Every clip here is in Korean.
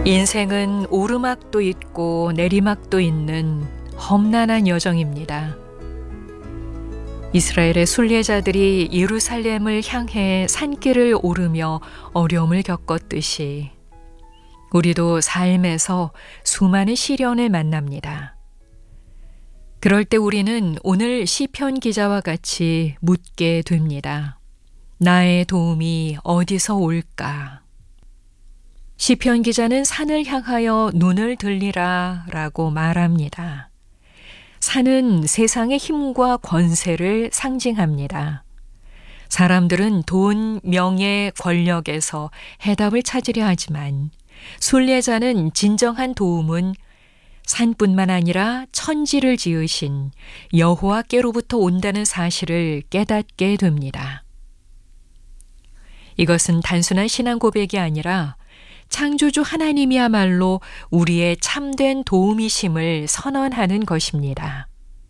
인생은 오르막도 있고 내리막도 있는 험난한 여정입니다. 이스라엘의 순례자들이 예루살렘을 향해 산길을 오르며 어려움을 겪었듯이 우리도 삶에서 수많은 시련을 만납니다. 그럴 때 우리는 오늘 시편 기자와 같이 묻게 됩니다. 나의 도움이 어디서 올까? 시편 기자는 산을 향하여 눈을 들리라 라고 말합니다. 산은 세상의 힘과 권세를 상징합니다. 사람들은 돈, 명예, 권력에서 해답을 찾으려 하지만 순례자는 진정한 도움은 산뿐만 아니라 천지를 지으신 여호와께로부터 온다는 사실을 깨닫게 됩니다. 이것은 단순한 신앙 고백이 아니라 창조주 하나님이야말로 우리의 참된 도움이심을 선언하는 것입니다.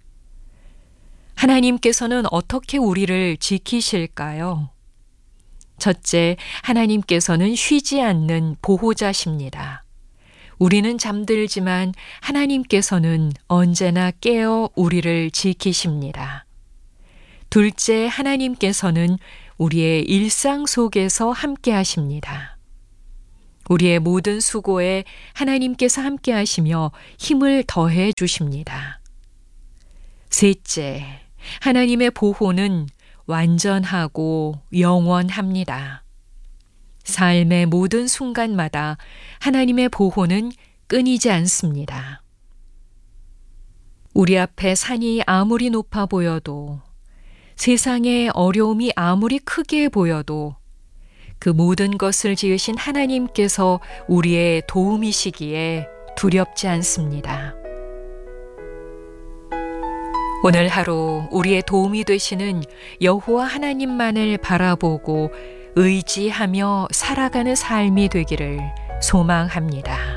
하나님께서는 어떻게 우리를 지키실까요? 첫째, 하나님께서는 쉬지 않는 보호자십니다. 우리는 잠들지만 하나님께서는 언제나 깨어 우리를 지키십니다. 둘째, 하나님께서는 우리의 일상 속에서 함께 하십니다. 우리의 모든 수고에 하나님께서 함께 하시며 힘을 더해 주십니다. 셋째, 하나님의 보호는 완전하고 영원합니다. 삶의 모든 순간마다 하나님의 보호는 끊이지 않습니다. 우리 앞에 산이 아무리 높아 보여도, 세상의 어려움이 아무리 크게 보여도 그 모든 것을 지으신 하나님께서 우리의 도움이시기에 두렵지 않습니다. 오늘 하루 우리의 도움이 되시는 여호와 하나님만을 바라보고 의지하며 살아가는 삶이 되기를 소망합니다.